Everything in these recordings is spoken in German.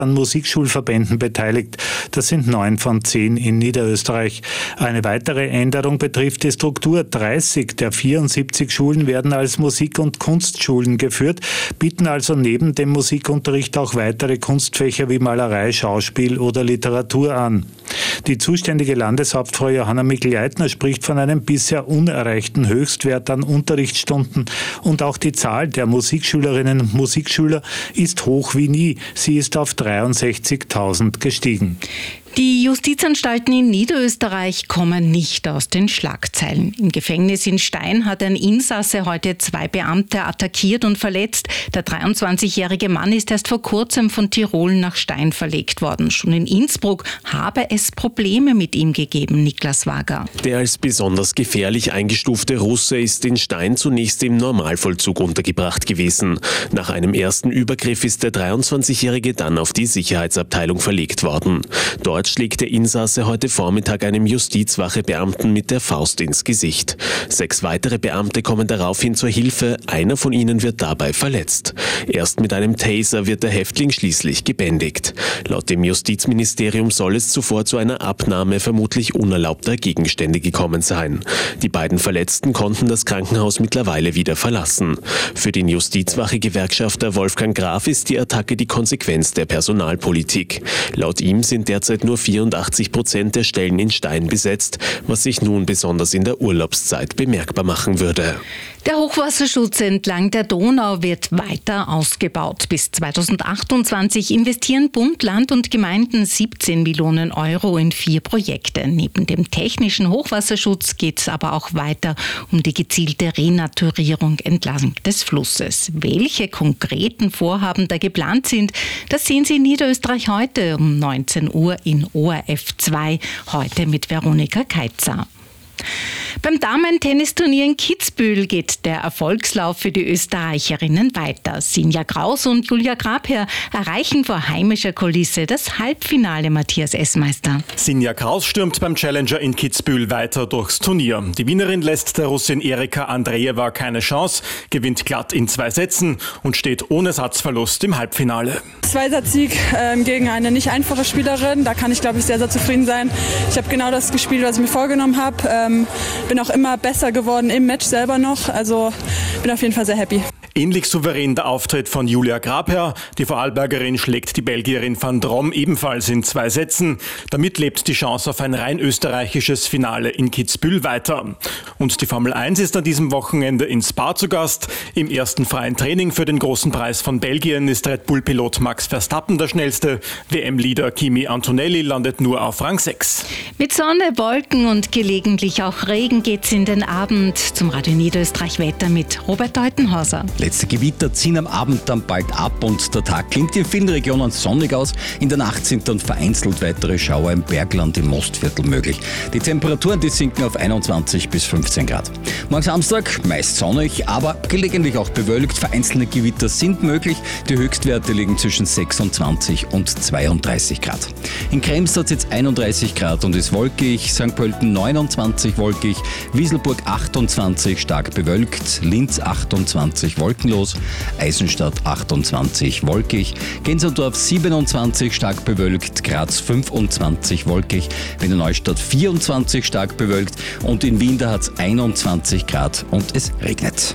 an Musikschulverbänden beteiligt. Das sind 9 von 10 in Niederösterreich. Eine weitere Änderung betrifft die Struktur. 30 der 74 Schulen werden als Musik- und Kunstschulen geführt, bieten also neben dem Musikunterricht auch weitere Kunstfächer wie Malerei, Schauspiel oder Literatur an. Die zuständige Landeshauptfrau Johanna Mikl-Leitner spricht von einem bisher unerreichten Höchstwert an Unterrichtsstunden und auch die Zahl der Musikschülerinnen und Musikschüler ist hoch wie nie. Sie ist auf 63.000 gestiegen. Die Justizanstalten in Niederösterreich kommen nicht aus den Schlagzeilen. Im Gefängnis in Stein hat ein Insasse heute 2 Beamte attackiert und verletzt. Der 23-jährige Mann ist erst vor kurzem von Tirol nach Stein verlegt worden. Schon in Innsbruck habe es Probleme mit ihm gegeben, Niklas Wager. Der als besonders gefährlich eingestufte Russe ist in Stein zunächst im Normalvollzug untergebracht gewesen. Nach einem ersten Übergriff ist der 23-jährige dann auf die Sicherheitsabteilung verlegt worden. Dort schlägt der Insasse heute Vormittag einem Justizwachebeamten mit der Faust ins Gesicht. 6 weitere Beamte kommen daraufhin zur Hilfe, einer von ihnen wird dabei verletzt. Erst mit einem Taser wird der Häftling schließlich gebändigt. Laut dem Justizministerium soll es zuvor zu einer Abnahme vermutlich unerlaubter Gegenstände gekommen sein. Die beiden Verletzten konnten das Krankenhaus mittlerweile wieder verlassen. Für den Justizwache-Gewerkschafter Wolfgang Graf ist die Attacke die Konsequenz der Personalpolitik. Laut ihm sind derzeit nur 84% der Stellen in Stein besetzt, was sich nun besonders in der Urlaubszeit bemerkbar machen würde. Der Hochwasserschutz entlang der Donau wird weiter ausgebaut. Bis 2028 investieren Bund, Land und Gemeinden 17 Millionen Euro in 4 Projekte. Neben dem technischen Hochwasserschutz geht es aber auch weiter um die gezielte Renaturierung entlang des Flusses. Welche konkreten Vorhaben da geplant sind, das sehen Sie in Niederösterreich heute um 19 Uhr in ORF 2, heute mit Veronika Keitzer. Beim Damen-Tennisturnier in Kitzbühel geht der Erfolgslauf für die Österreicherinnen weiter. Sinja Kraus und Julia Grabherr erreichen vor heimischer Kulisse das Halbfinale, Matthias Essmeister. Sinja Kraus stürmt beim Challenger in Kitzbühel weiter durchs Turnier. Die Wienerin lässt der Russin Erika Andreeva keine Chance, gewinnt glatt in 2 Sätzen und steht ohne Satzverlust im Halbfinale. 2-Satz-Sieg gegen eine nicht einfache Spielerin, da kann ich, glaube ich, sehr, sehr zufrieden sein. Ich habe genau das gespielt, was ich mir vorgenommen habe. Bin auch immer besser geworden im Match selber noch, also bin auf jeden Fall sehr happy. Ähnlich souverän der Auftritt von Julia Grabherr. Die Vorarlbergerin schlägt die Belgierin Van Drom ebenfalls in 2 Sätzen. Damit lebt die Chance auf ein rein österreichisches Finale in Kitzbühel weiter. Und die Formel 1 ist an diesem Wochenende in Spa zu Gast. Im ersten freien Training für den großen Preis von Belgien ist Red Bull-Pilot Max Verstappen der schnellste. WM-Leader Kimi Antonelli landet nur auf Rang 6. Mit Sonne, Wolken und gelegentlich auch Regen geht's in den Abend. Zum Radio Niederösterreich Wetter mit Robert Deutenhauser. Letzte Gewitter ziehen am Abend dann bald ab und der Tag klingt in vielen Regionen sonnig aus. In der Nacht sind dann vereinzelt weitere Schauer im Bergland im Mostviertel möglich. Die Temperaturen, die sinken auf 21 bis 15 Grad. Morgen Samstag meist sonnig, aber gelegentlich auch bewölkt. Vereinzelte Gewitter sind möglich. Die Höchstwerte liegen zwischen 26 und 32 Grad. In Krems hat es jetzt 31 Grad und ist wolkig. St. Pölten 29 wolkig. Wieselburg 28 stark bewölkt. Linz 28 wolkenlos. Eisenstadt 28 wolkig. Gensendorf 27 stark bewölkt. Graz 25 wolkig. Wiener Neustadt 24 stark bewölkt. Und in Wien, da hat es 21 Grad und es regnet.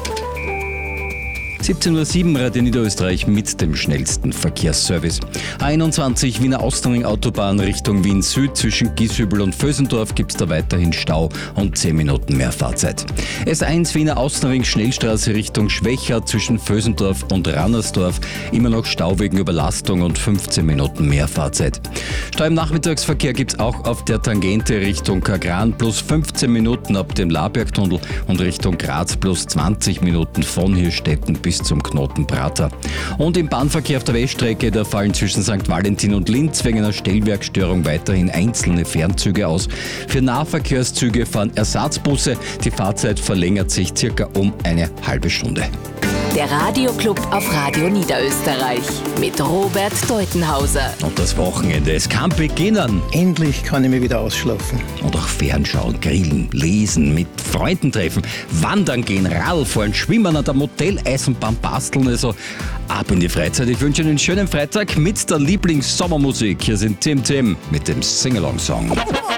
17:07 Uhr Radio Niederösterreich mit dem schnellsten Verkehrsservice. A21 Wiener Ostring Autobahn Richtung Wien Süd zwischen Gieshübel und Vösendorf gibt es da weiterhin Stau und 10 Minuten mehr Fahrzeit. S1 Wiener Ostring Schnellstraße Richtung Schwechat zwischen Vösendorf und Rannersdorf immer noch Stau wegen Überlastung und 15 Minuten mehr Fahrzeit. Stau im Nachmittagsverkehr gibt es auch auf der Tangente Richtung Kagran plus 15 Minuten ab dem Labergtunnel und Richtung Graz plus 20 Minuten von Hirstetten bis zum Knoten Prater. Und im Bahnverkehr auf der Weststrecke, da fallen zwischen St. Valentin und Linz wegen einer Stellwerkstörung weiterhin einzelne Fernzüge aus. Für Nahverkehrszüge fahren Ersatzbusse. Die Fahrzeit verlängert sich circa um eine halbe Stunde. Der Radioclub auf Radio Niederösterreich mit Robert Deutenhauser. Und das Wochenende, es kann beginnen. Endlich kann ich mich wieder ausschlafen. Und auch fernschauen, grillen, lesen, mit Freunden treffen, wandern gehen, Radfahren, schwimmen, an der Modelleisenbahn basteln. Also ab in die Freizeit. Ich wünsche Ihnen einen schönen Freitag mit der Lieblings-Sommermusik. Hier sind Tim mit dem Sing-Along-Song.